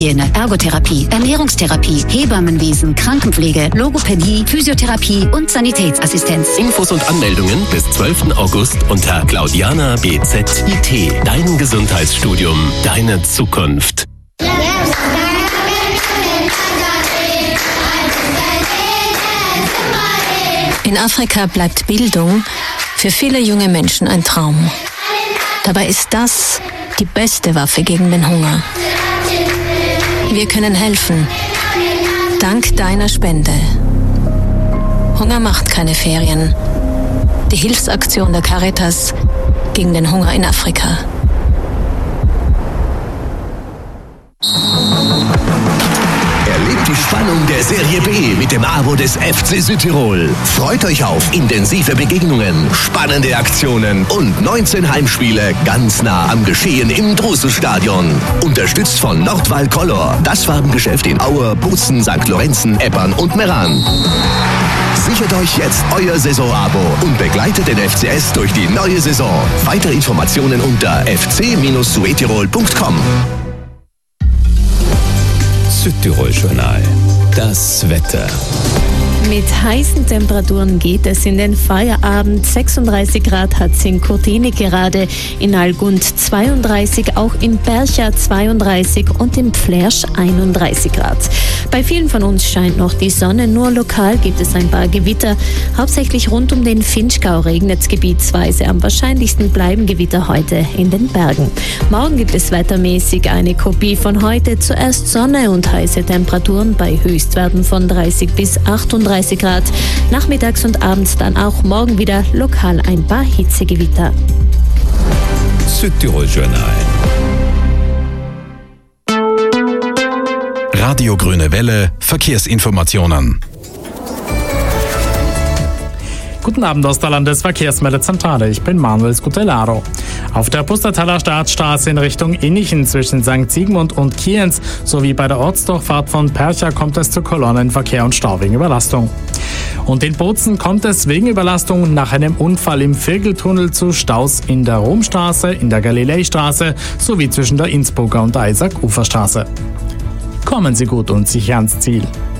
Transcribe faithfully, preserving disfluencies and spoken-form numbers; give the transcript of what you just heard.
Ergotherapie, Ernährungstherapie, Hebammenwesen, Krankenpflege, Logopädie, Physiotherapie und Sanitätsassistenz. Infos und Anmeldungen bis zwölften August unter Claudiana B Z I T. Dein Gesundheitsstudium, deine Zukunft. In Afrika bleibt Bildung für viele junge Menschen ein Traum. Dabei ist das die beste Waffe gegen den Hunger. Wir können helfen. Dank deiner Spende. Hunger macht keine Ferien. Die Hilfsaktion der Caritas gegen den Hunger in Afrika. Erlebt die Spannung der Serie B mit dem Abo des F C Südtirol. Freut euch auf intensive Begegnungen, spannende Aktionen und neunzehn Heimspiele ganz nah am Geschehen im Druselstadion. Unterstützt von Nordwall Color, das Farbengeschäft in Aue, Bozen, Sankt Lorenzen, Eppern und Meran. Sichert euch jetzt euer Saisonabo und begleitet den F C S durch die neue Saison. Weitere Informationen unter f c Bindestrich suetirol punkt com. Südtirol-Journal. Das Wetter. Mit heißen Temperaturen geht es in den Feierabend. sechsunddreißig Grad hat es in Kurtini gerade, in Algund zweiunddreißig, auch in Bercha zweiunddreißig und im Pflersch einunddreißig Grad. Bei vielen von uns scheint noch die Sonne, nur lokal gibt es ein paar Gewitter. Hauptsächlich rund um den Vinschgau regnet es gebietsweise. Am wahrscheinlichsten bleiben Gewitter heute in den Bergen. Morgen gibt es wettermäßig eine Kopie von heute. Zuerst Sonne und heiße Temperaturen bei Höchstwerten von dreißig bis achtunddreißig Grad. Nachmittags und abends dann auch morgen wieder lokal ein paar Hitzegewitter. Südtirol-Journal. Radio Grüne Welle, Verkehrsinformationen. Guten Abend aus der Landesverkehrsmeldezentrale. Ich bin Manuel Scutellaro. Auf der Pustertaler Staatsstraße in Richtung Innichen zwischen Sankt Sigmund und Kienz sowie bei der Ortsdurchfahrt von Percha kommt es zu Kolonnenverkehr und Stau wegen Überlastung. Und in Bozen kommt es wegen Überlastung nach einem Unfall im Virgeltunnel zu Staus in der Romstraße, in der Galileistraße sowie zwischen der Innsbrucker und der Isaac-Ufer-Straße. Kommen Sie gut und sicher ans Ziel.